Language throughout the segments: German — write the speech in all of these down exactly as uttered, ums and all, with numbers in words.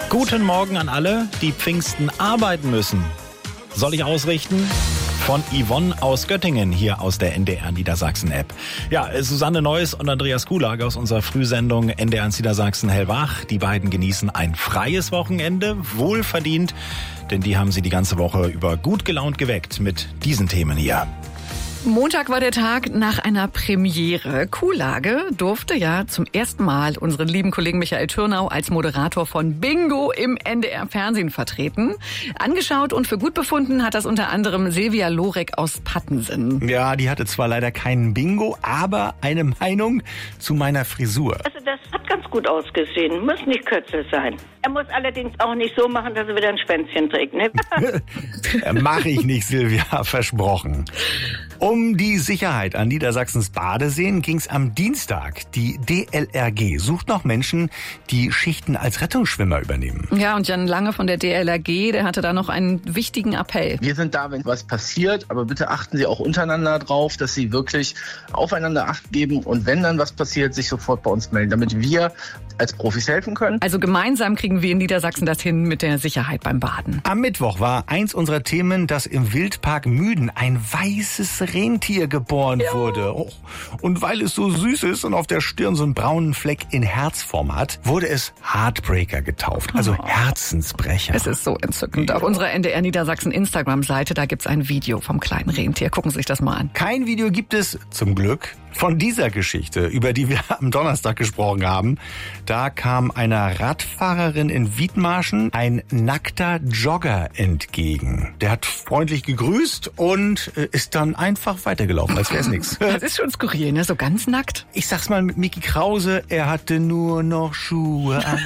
Guten Morgen an alle, die Pfingsten arbeiten müssen. Soll ich ausrichten? Von Yvonne aus Göttingen, hier aus der N D R Niedersachsen-App. Ja, Susanne Neuss und Andreas Kulag aus unserer Frühsendung N D R Niedersachsen hellwach. Die beiden genießen ein freies Wochenende, wohlverdient, denn die haben sie die ganze Woche über gut gelaunt geweckt mit diesen Themen hier. Montag war der Tag nach einer Premiere. Kuhlage durfte ja zum ersten Mal unseren lieben Kollegen Michael Türnau als Moderator von Bingo im N D R-Fernsehen vertreten. Angeschaut und für gut befunden hat das unter anderem Silvia Lorek aus Pattensen. Ja, die hatte zwar leider keinen Bingo, aber eine Meinung zu meiner Frisur. Also das hat ganz gut ausgesehen, muss nicht kürzer sein. Er muss allerdings auch nicht so machen, dass er wieder ein Schwänzchen trägt, ne? Mach ich nicht, Silvia, versprochen. Um die Sicherheit an Niedersachsens Badeseen ging's am Dienstag. Die D L R G sucht noch Menschen, die Schichten als Rettungsschwimmer übernehmen. Ja, und Jan Lange von der D L R G, der hatte da noch einen wichtigen Appell. Wir sind da, wenn was passiert, aber bitte achten Sie auch untereinander drauf, dass Sie wirklich aufeinander Acht geben und wenn dann was passiert, sich sofort bei uns melden, damit wir als Profis helfen können. Also gemeinsam kriegen wir in Niedersachsen das hin mit der Sicherheit beim Baden. Am Mittwoch war eins unserer Themen, dass im Wildpark Müden ein weißes Rentier geboren ja. wurde. Oh. Und weil es so süß ist und auf der Stirn so einen braunen Fleck in Herzform hat, wurde es Heartbreaker getauft, also oh. Herzensbrecher. Es ist so entzückend. Ja. Auf unserer N D R Niedersachsen Instagram-Seite, da gibt's ein Video vom kleinen Rentier. Gucken Sie sich das mal an. Kein Video gibt es, zum Glück, von dieser Geschichte, über die wir am Donnerstag gesprochen haben. Da kam einer Radfahrerin in Wiedmarschen ein nackter Jogger entgegen. Der hat freundlich gegrüßt und ist dann einfach weitergelaufen, als wäre es nichts. Das ist schon skurril, ne? So ganz nackt. Ich sag's mal mit Micky Krause, er hatte nur noch Schuhe an.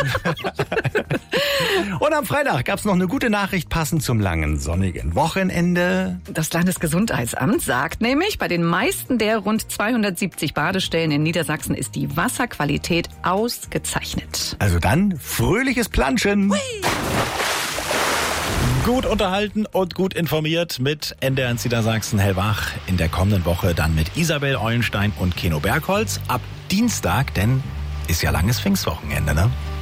Und am Freitag gab's noch eine gute Nachricht passend zum langen sonnigen Wochenende. Das Landesgesundheitsamt sagt nämlich, bei den meisten der rund zweihundertsiebzig Badestellen in Niedersachsen ist die Wasserqualität ausgezeichnet. Also dann fröhliches Planschen. Hui. Gut unterhalten und gut informiert mit N D R Niedersachsen hellwach. In der kommenden Woche dann mit Isabel Eulenstein und Keno Bergholz. Ab Dienstag, denn ist ja langes Pfingstwochenende, ne?